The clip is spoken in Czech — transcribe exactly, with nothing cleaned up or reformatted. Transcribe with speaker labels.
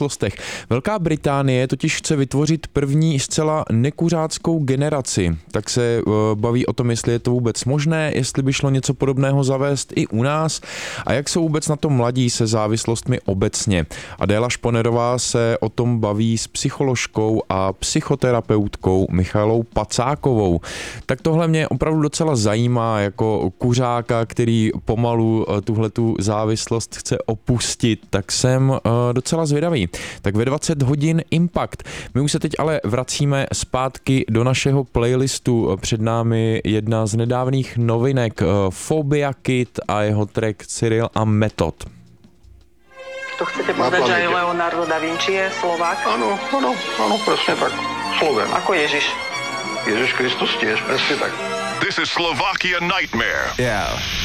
Speaker 1: závislostech. Velká Británie totiž chce vytvořit první zcela nekuřáckou generaci. Tak se uh, baví o tom, jestli je to vůbec možné, jestli by šlo něco podobného zavést i u nás a jak jsou vůbec na to mladí se závislostmi obecně. Adéla Šponerová se o tom baví s psycholožkou a psychoterapeutkou Michaelou Pacákovou. Tak tohle mě opravdu docela zajímá jako kuřáka, který pomalu tuhletu závislost chce opustit, tak jsem uh, docela zvědavý. Tak ve dvacet hodin Impact. My už se teď ale vracíme zpátky do našeho playlistu. Před námi jedna z nedávných novinek, uh, Phobia Kid a jeho track Cyril a Metod.
Speaker 2: To chcete povedať, že aj Leonardo da Vinci je Slovák?
Speaker 3: Áno, áno, áno, presne tak. Sloven.
Speaker 2: Ako Ježiš.
Speaker 3: Ježiš Kristus tiež, presne tak.
Speaker 4: This is Slovakia Nightmare.
Speaker 5: Yeah.